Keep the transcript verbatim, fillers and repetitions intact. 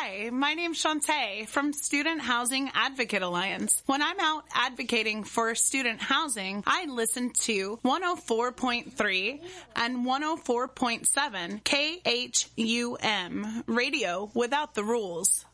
Hi, my name's Shantae from Student Housing Advocate Alliance. When I'm out advocating for student housing, I listen to one oh four point three and one oh four point seven K H U M, Radio Without the Rules.